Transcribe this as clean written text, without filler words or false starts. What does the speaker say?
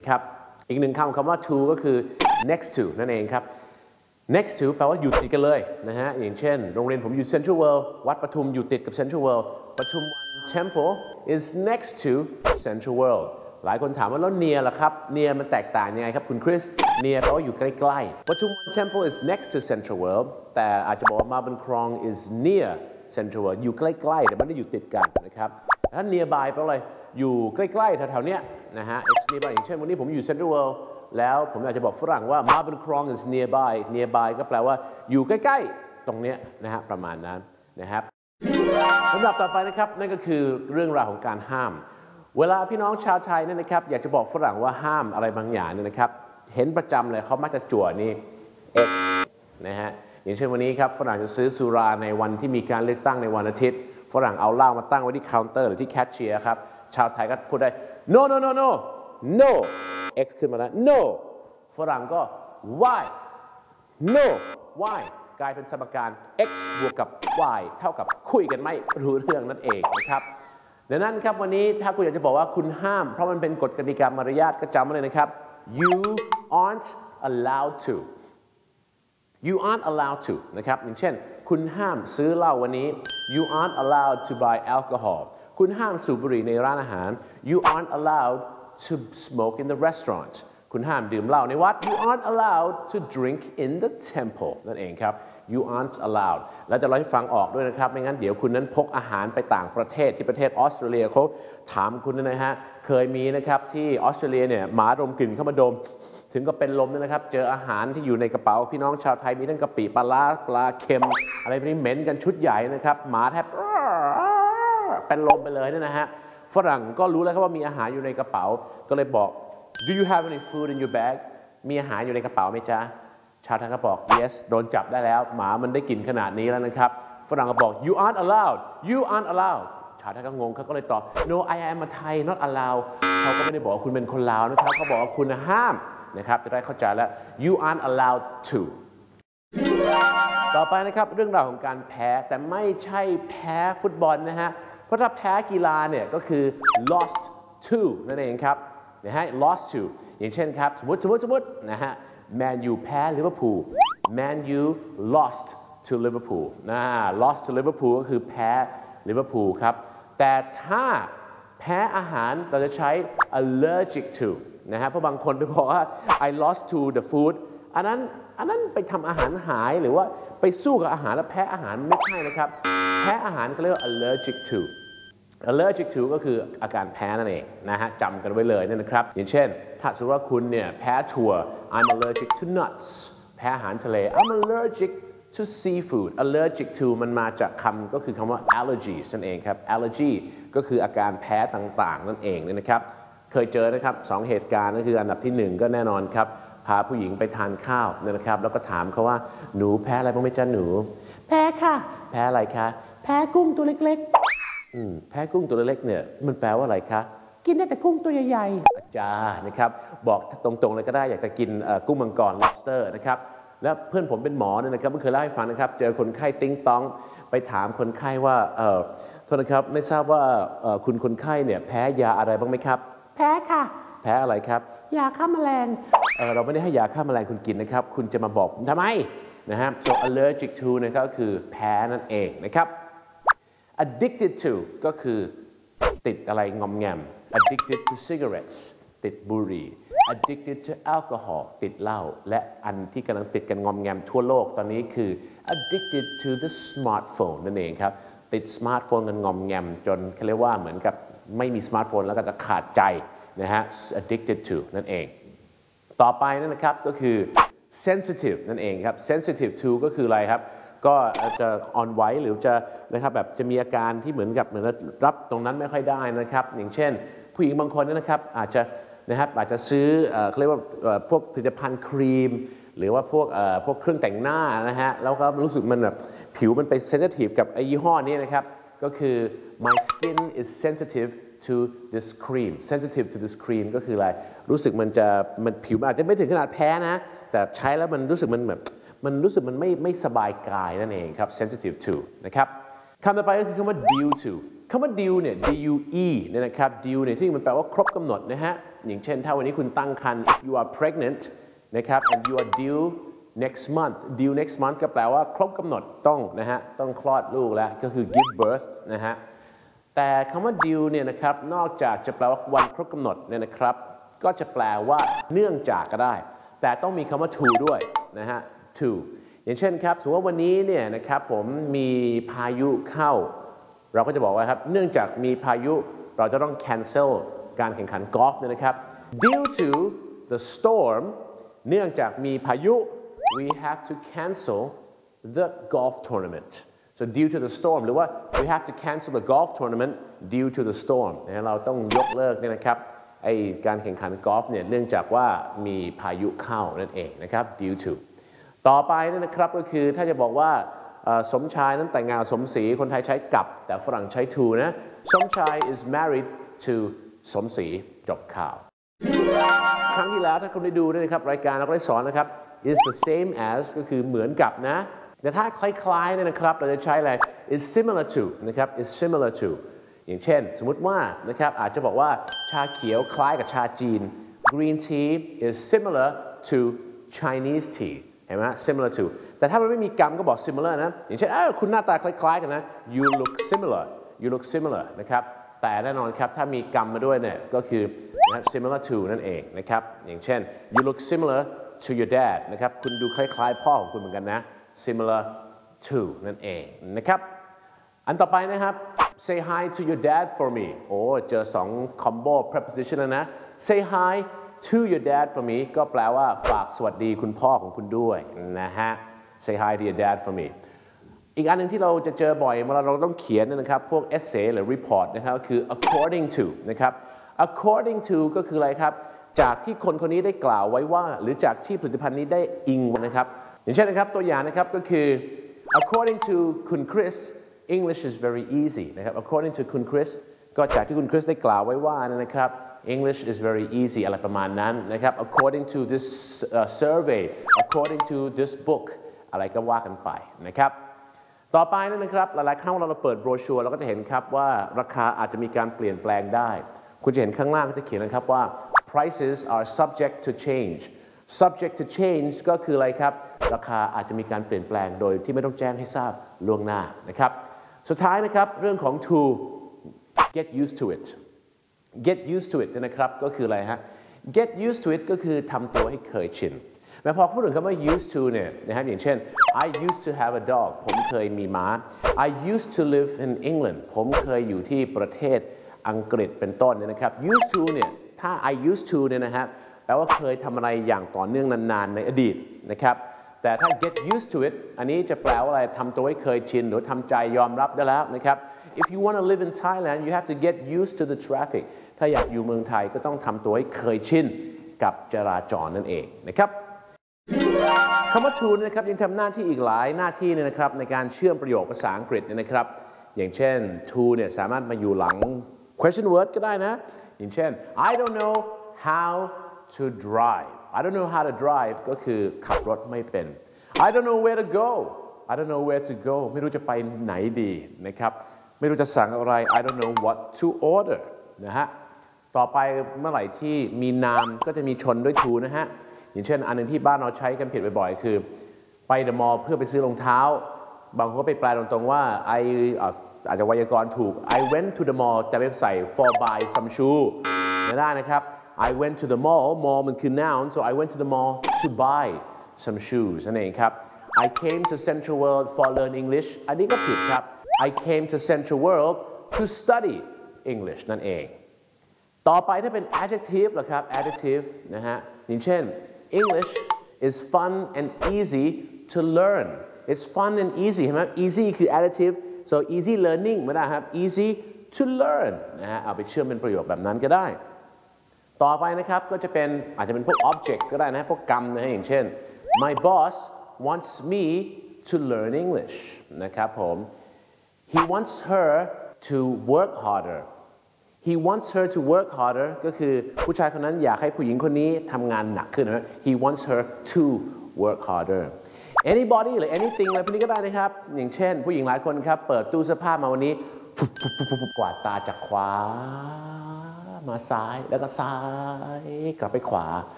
ครับอีกหนึ่งคำว่า to ก็คือ next to นั่นเองครับ next to แปลว่าอยู่ติดกันเลยนะฮะอย่างเช่นโรงเรียนผมอยู่ Central World วัดปทุมอยู่ติดกับ Central World ปทุมวัน Temple is next to Central World หลายคนถามว่าแล้ว near ล่ะครับ near มันแตกต่างยังไงครับคุณคริส near แปลว่าอยู่ใกล้ๆปทุมวัน Temple is next to Central World แต่อาจจะบอกว่ามาบุญครอง is near Central World อยู่ใกล้ๆแต่ไม่ได้อยู่ติดกันนะครับถ้า nearby แปลว่าอะไรอยู่ใกล้ๆแถวๆเนี้ยนะฮะ it's nearby อย่างเช่นวันนี้ผมอยู่ Central World แล้วผมอยากจะบอกฝรั่งว่ามาบุญครอง is nearby ก็แปลว่าอยู่ใกล้ๆตรงเนี้ยนะฮะประมาณนั้นนะครับลำดับต่อไปนะครับนั่นก็คือเรื่องราวของการห้ามเวลาพี่น้องชาวไทยเนี่ยนะครับอยากจะบอกฝรั่งว่าห้ามอะไรบางอย่างเนี่ยนะครับเห็นประจำเลยเขามักจะจั่วนี่ X นะฮะอย่างเช่นวันนี้ครับฝรั่งจะซื้อสุราในวันที่มีการเลือกตั้งในวันอาทิตย์ฝรั่งเอาเหล้ามาตั้งไว้ที่เคาน์เตอร์หรือที่แคชเชียร์ครับชาวไทยก็พูดได้ no X ขึ้นมาแล้ว no ฝรั่งก็ why no why กลายเป็นสมการ x บวกกับ y เท่ากับคุยกันไม่รู้เรื่องนั่นเองนะครับดังนั้นครับวันนี้ถ้าคุณอยากจะบอกว่าคุณห้ามเพราะมันเป็นกฎกติกามารยาทก็จำไว้เลยนะครับ you aren't allowed to you aren't allowed to นะครับอย่างเช่นคุณห้ามซื้อเหล้าวันนี้ you aren't allowed to buy alcohol คุณห้ามสูบบุหรี่ในร้านอาหาร you aren't allowed to smoke in the restaurant คุณห้ามดื่มเหล้าในวัด you aren't allowed to drink in the temple นั่นเองครับ you aren't allowed แล้วจะเล่าให้ฟังออกด้วยนะครับไม่งั้นเดี๋ยวคุณนั้นพกอาหารไปต่างประเทศที่ประเทศออสเตรเลียเขาถามคุณนะฮะเคยมีนะครับที่ออสเตรเลียเนี่ยหมาดมกลิ่นเข้ามาดมถึงก็เป็นลมเลยนะครับเจออาหารที่อยู่ในกระเป๋าพี่น้องชาวไทยมีทั้งกะปิปลาร้าปลาเค็มอะไรพวกนี้เหม็นกันชุดใหญ่นะครับหมาแทบเป็นลมไปเลยนะฮะฝรั่งก็รู้แล้วครับว่ามีอาหารอยู่ในกระเป๋าก็เลยบอก do you have any food in your bag มีอาหารอยู่ในกระเป๋าไหมจ๊ะชาวไทยก็บอก yes โดนจับได้แล้วหมามันได้กลิ่นขนาดนี้แล้วนะครับฝรั่งก็บอก you aren't allowed ชาวไทยก็งงเขาก็เลยตอบ no I am a Thai not allowed เขาก็ไม่ได้บอกว่าคุณเป็นคนลาวนะครับเขาบอกว่าคุณห้ามนะครับจะได้เข้าใจแล้ว you aren't allowed to ต่อไปนะครับเรื่องราวของการแพ้แต่ไม่ใช่แพ้ฟุตบอลนะฮะเพราะถ้าแพ้กีฬาเนี่ยก็คือ lost to นั่นเองครับนะฮะ lost to อย่างเช่นครับสมมตินะฮะ Man U แพ้ลิเวอร์พูล Man U lost to Liverpool lost to Liverpool ก็คือแพ้ลิเวอร์พูลครับแต่ถ้าแพ้อาหารเราจะใช้ allergic to นะฮะเพราะบางคนไปบอกว่า I lost to the food อันนั้นไปทำอาหารหายหรือว่าไปสู้กับอาหารแล้วแพ้อาหารไม่ใช่นะครับแพ้อาหารก็เรียกว่า allergic to ก็คืออาการแพ้นั่นเองนะฮะจำกันไว้เลยนะครับอย่างเช่นถ้าสมมติว่าคุณเนี่ยแพ้ถั่ว I'm allergic to nuts แพ้อาหารทะเล I'm allergic to seafood allergic to มันมาจากคำก็คือคำว่า allergies นั่นเองครับ allergy ก็คืออาการแพ้ต่างๆนั่นเองนะครับเคยเจอนะครับ2เหตุการณ์ก็คืออันดับที่1ก็แน่นอนครับพาผู้หญิงไปทานข้าวนะครับแล้วก็ถามเขาว่าหนูแพ้อะไรบ้างไหมจ๊ะหนูแพ้ค่ะแพ้อะไรคะแพ้กุ้งตัวเล็กๆแพ้กุ้งตัวเล็กๆเนี่ยมันแปลว่าอะไรคะกินได้แต่กุ้งตัวใหญ่ๆอาจารย์นะครับบอกตรงๆเลยก็ได้อยากจะกินกุ้งมังกร lobster นะครับแล้วเพื่อนผมเป็นหมอเนี่ยนะครับเพิ่งเคยเล่าให้ฟังนะครับเจอคนไข้ติ้งต้องไปถามคนไข้ว่าโทษนะครับไม่ทราบว่าคุณคนไข้เนี่ยแพ้ยาอะไรบ้างไหมครับแพ้ค่ะแพ้อะไรครับยาฆ่าแมลงเราไม่ได้ให้ยาฆ่าแมลงคุณกินนะครับคุณจะมาบอกผมทำไมนะฮะ so allergic to นะครับก็คือแพ้นั่นเองนะครับ addicted to ก็คือติดอะไรงอมแงม addicted to cigarettes ติดบุหรี่ addicted to alcohol ติดเหล้าและอันที่กำลังติดกันงอมแงมทั่วโลกตอนนี้คือ addicted to the smartphone นั่นเองครับติดสมาร์ทโฟนกันงอมแงมจนเขาเรียกว่าเหมือนกับไม่มีสมาร์ทโฟนแล้วก็จะขาดใจนะฮะ addicted to นั่นเองต่อไปนั่นนะครับก็คือ sensitive นั่นเองครับ sensitive to ก็คืออะไรครับก็จะอ่อนไหวหรือจะนะครับแบบจะมีอาการที่เหมือนรับตรงนั้นไม่ค่อยได้นะครับอย่างเช่นผู้หญิงบางคนนะครับอาจจะซื้อเขาเรียกว่าพวกผลิตภัณฑ์ครีมหรือว่าพวกเครื่องแต่งหน้านะฮะแล้วก็รู้สึกมันแบบผิวมันไป sensitive กับไอ้ยี่ห้อนี้นะครับก็คือ my skin is sensitive to this cream sensitive to this cream ก็คืออะไรรู้สึกมันผิวอาจจะไม่ถึงขนาดแพ้นะแต่ใช้แล้วมันรู้สึกมันแบบมันรู้สึกมันไม่สบายกายนั่นเองครับ sensitive to นะครับคำต่อไปก็คือคำว่า due to คำว่า due เนี่ย due เนี่ยนะครับ due เนี่ยที่มันแปลว่าครบกำหนดนะฮะอย่างเช่นถ้าวันนี้คุณตั้งครรภ์ if you are pregnant นะครับ and you are due next month due next month ก็แปลว่าครบกำหนดต้องนะฮะต้องคลอดลูกแล้วก็คือ give birth นะฮะแต่คำว่า due เนี่ยนะครับนอกจากจะแปลว่าวันครบกำหนดเนี่ยนะครับก็จะแปลว่าเนื่องจากก็ได้แต่ต้องมีคำว่า to ด้วยนะฮะ to อย่างเช่นครับสมมติว่าวันนี้เนี่ยนะครับผมมีพายุเข้าเราก็จะบอกว่าครับเนื่องจากมีพายุเราจะต้อง cancel การแข่งขันกอล์ฟเนี่ยนะครับ due to the storm เนื่องจากมีพายุ we have to cancel the golf tournament so due to the storm หรือว่า we have to cancel the golf tournament due to the storm นะเราต้องยกเลิกเนี่ยนะครับไอการแข่งขันกอล์ฟเนี่ยเนื่องจากว่ามีพายุเข้านั่นเองนะครับ due to ต่อไปเนี่ยนะครับก็คือถ้าจะบอกว่าสมชายนั้นแต่งงานสมศรีคนไทยใช้กับแต่ฝรั่งใช้ to นะสมชาย is married to สมศรีจบข่าวครั้งที่แล้วถ้าคุณได้ดูด้วยนะครับรายการเราก็ได้สอนนะครับ is the same as ก็คือเหมือนกับนะแต่ถ้าคล้ายๆเนี่ยนะครับเราจะใช้อะไร is similar to นะครับ is similar to อย่างเช่นสมมุติว่านะครับอาจจะบอกว่าชาเขียวคล้ายกับชาจีน green tea is similar to Chinese tea เห็นไหม similar to แต่ถ้ามันไม่มีกรรมก็บอก similar นะอย่างเช่นคุณหน้าตาคล้ายๆกันนะ you look similar นะครับแต่แน่นอนครับถ้ามีกรรมมาด้วยเนี่ยก็คือsimilar to นั่นเองนะครับอย่างเช่น you look similar to your dad นะครับคุณดูคล้ายๆพ่อของคุณเหมือนกันนะ similar to นั่นเองนะครับอันต่อไปนะครับ say hi to your dad for me โอ้เจอ2 combo preposition แล้วนะ say hi to your dad for me ก็แปลว่าฝากสวัสดีคุณพ่อของคุณด้วยนะฮะ say hi to your dad for me อีกอันหนึ่งที่เราจะเจอบ่อยเมื่อเราต้องเขียนนะครับพวก essay หรือ report นะครับคือ according to นะครับ according to ก็คืออะไรครับจากที่คนคนนี้ได้กล่าวไว้ว่าหรือจากที่ผลิตภัณฑ์นี้ได้อิงนะครับอย่างเช่นนะครับตัวอย่างนะครับก็คือ according to คุณคริส English is very easy นะครับ according to คุณคริสก็จากที่คุณคริสได้กล่าวไว้ว่านะครับ English is very easy อะไรประมาณนั้นนะครับ according to this survey according to this book อะไรก็ว่ากันไปนะครับต่อไปนะครับหลายๆครั้งเราเปิดโบรชัวร์เราก็จะเห็นครับว่าราคาอาจจะมีการเปลี่ยนแปลงได้คุณจะเห็นข้างล่างก็จะเขียนนะครับว่า prices are subject to change subject to change ก็คืออะไรครับราคาอาจจะมีการเปลี่ยนแปลงโดยที่ไม่ต้องแจ้งให้ทราบล่วงหน้านะครับสุดท้ายนะครับเรื่องของ to get used to it get used to it นะครับก็คืออะไรฮะ get used to it ก็คือทำตัวให้เคยชินแม้พอพูดถึงคำว่า used to เนี่ยนะครับอย่างเช่น I used to have a dog ผมเคยมีม้า I used to live in England ผมเคยอยู่ที่ประเทศอังกฤษเป็นต้นเนี่ยนะครับ used to เนี่ยถ้า I used to เนี่ยนะครับแปลว่าเคยทำอะไรอย่างต่อเนื่องนานๆในอดีตนะครับแต่ถ้า get used to it อันนี้จะแปลว่าอะไรทำตัวให้เคยชินหรือทำใจยอมรับได้แล้วนะครับ If you want to live in Thailand you have to get used to the traffic ถ้าอยากอยู่เมืองไทยก็ต้องทำตัวให้เคยชินกับจราจรนั่นเองนะครับคำว่า to นะครับยังทำหน้าที่อีกหลายหน้าที่เนี่ยนะครับในการเชื่อมประโยคภาษาอังกฤษเนี่ยนะครับอย่างเช่น to เนี่ยสามารถมาอยู่หลัง question word ก็ได้นะอย่างเช่น I don't know how to drive I don't know how to drive ก็คือขับรถไม่เป็น I don't know where to go I don't know where to go ไม่รู้จะไปไหนดีนะครับไม่รู้จะสั่งอะไร I don't know what to order นะฮะต่อไปเมื่อไหร่ที่มีนามก็จะมีชนด้วย to นะฮะอย่างเช่นอันนึงที่บ้านเราใช้กันผิดบ่อยๆคือไปเดอะมอลล์เพื่อไปซื้อรองเท้าบางคนก็ไปแปลตรงๆว่าอาจจะไวยากรณ์ถูก I went to the mall แต่ไปใส่ for buy some shoe ไม่ได้นะครับ I went to the mall mall มันคือ noun so I went to the mall to buy some shoes นั่นเองครับ I came to Central World for learn English อันนี้ก็ผิดครับ I came to Central World to study English นั่นเองต่อไปถ้าเป็น adjective ล่ะครับ adjective นะฮะอย่างเช่นEnglish is fun and easy to learn. It's fun and easy เห็นไหม easy คือ adjective so easy learning ไม่ได้ครับ easy to learn นะฮะเอาไปเชื่อมเป็นประโยคแบบนั้นก็ได้ต่อไปนะครับก็จะเป็นอาจจะเป็นพวก objects ก็ได้นะพวกกรรมนะฮะอย่างเช่น my boss wants me to learn English นะครับผม he wants her to work harder He wants her to work harder ก็คือผู้ชายคนนั้นอยากให้ผู้หญิงคนนี้ทำงานหนักขึ้นนะ He wants her to work harder anybody หรือ anything อะไรพวกนี้ก็ได้นะครับอย่างเช่นผู้หญิงหลายคนครับเปิดตู้เสื้อผ้ามาวันนี้กวาดตาจากขวามาซ้ายแล้วก็ซ้ายกลับไปขวา